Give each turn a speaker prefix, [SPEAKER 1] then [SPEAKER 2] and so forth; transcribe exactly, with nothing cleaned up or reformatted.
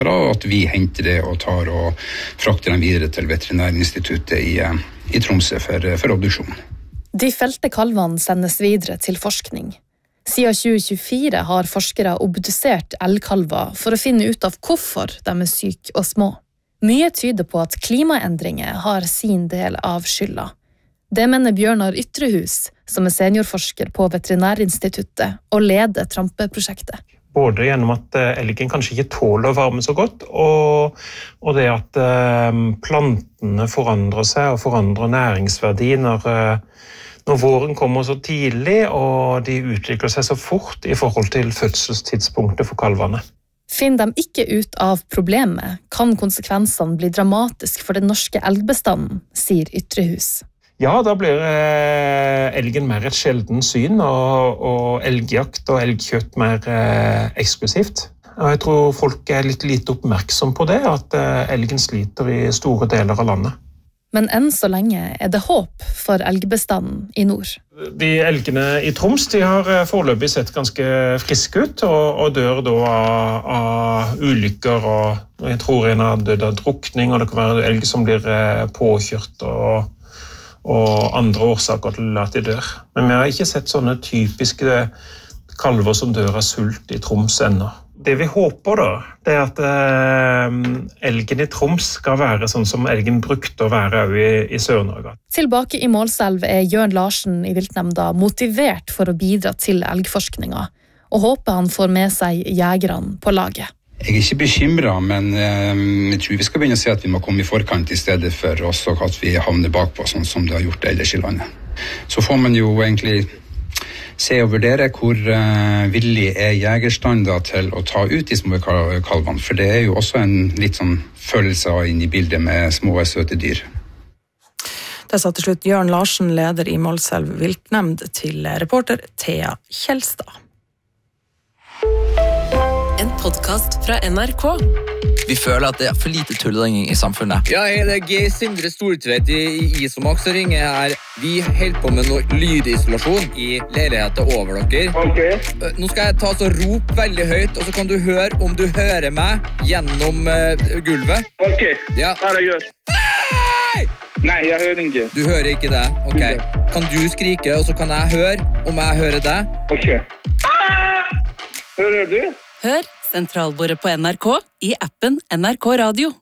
[SPEAKER 1] Bra at vi henter det og tar og frakter den videre til Veterinærinstituttet i, i Tromsø for, for obduksjon.
[SPEAKER 2] De felte kalvene sendes videre til forskning. Siden tjue tjuefire har forskere obdusert elgkalver for å finne ut av hvorfor de er syke og små. Mye tyder på at klimaendringer har sin del av skylda. Det mener Bjørnar Ytrehus, som er seniorforsker på Veterinærinstituttet og leder Trampe-prosjektet.
[SPEAKER 3] Både gjennom at elgen kanskje ikke tåler å varme så godt, og, og det at eh, plantene forandrer seg og forandrer næringsverdi når, eh, når våren kommer så tidlig, og de utvikler seg så fort i forhold til fødselstidspunktet for kalvene.
[SPEAKER 2] Finner de ikke ut av problemet, kan konsekvensene bli dramatisk for den norske elgbestanden, sier Ytrehus.
[SPEAKER 3] Ja, da blir eh, elgen mer et sjelden syn, og, og elgjakt og elgkjøtt mer eh, eksklusivt. Og jeg tror folk er litt lite oppmerksom på det, at eh, elgen sliter i store deler av landet.
[SPEAKER 2] Men enn så lenge er det håp for elgbestanden i nord.
[SPEAKER 3] De elgene i Troms de har foreløpig sett ganske friske ut, og, og dør da av, av ulykker, og jeg tror en har dødd av drukning, og det kan være elg som blir eh, påkjørt, og og andre årsaker til at de dør. Men vi har ikke sett sånne typiske kalver som dør av sult i Troms ennå. Det vi håper da, det er at eh, elgen i Troms skal være sånn som elgen brukte å være i, i Sør-Norge.
[SPEAKER 2] Tilbake i Målselv er Jørn Larsen i viltnemnda motivert for å bidra til elgforskninga, og håper han får med seg jegerne på laget.
[SPEAKER 1] Jeg er ikke bekymret, men eh, jeg tror vi skal begynne å se at vi må komme i forkant i stedet for også at vi havner bakpå, sånn som det har gjort ellers i landet. Så får man jo egentlig se og vurdere hvor eh, villig er jegerstander til å ta ut de små kalvene, for det er jo også en litt sånn følelse inn i bildet med små søte dyr.
[SPEAKER 4] Det sa til slutt Jørn Larsen, leder i Målselv viltnemnd, til reporter Thea Kjelstad.
[SPEAKER 5] En podcast fra N R K.
[SPEAKER 6] Vi føler at det er for lite tullering i samfunnet.
[SPEAKER 7] Ja, hei, det er Geir Sindre Stortvedt i, i Isomax og ringer her. Vi holder på med noe lydisolasjon i leiligheten over dere.
[SPEAKER 8] Ok.
[SPEAKER 7] Nå skal jeg ta så rop veldig høyt, og så kan du høre om du hører meg gjennom uh, gulvet.
[SPEAKER 8] Ok,
[SPEAKER 7] ja.
[SPEAKER 8] Her er jeg.
[SPEAKER 7] Nei!
[SPEAKER 8] Nei, jeg hører ikke.
[SPEAKER 7] Du hører ikke det? Ok. Kan du skrike, og så kan jeg høre om jeg hører deg?
[SPEAKER 8] Ok. Ah! Hører du?
[SPEAKER 5] Hør Sentralbordet på N R K i appen N R K Radio.